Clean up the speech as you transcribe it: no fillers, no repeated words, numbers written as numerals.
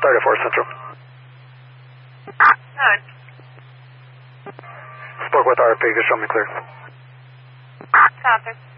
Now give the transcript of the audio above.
34 Central. Good. Spoke with RP, just show me clear. Copy.